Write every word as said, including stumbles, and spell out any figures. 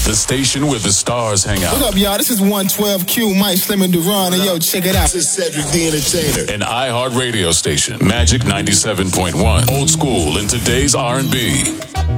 the station where the stars hang out. What up, y'all? This is one twelve Q, Mike Slim and Duran, and yo, check it out. This is Cedric the Entertainer. An iHeart radio station, Magic ninety-seven point one. Old school in today's R and B.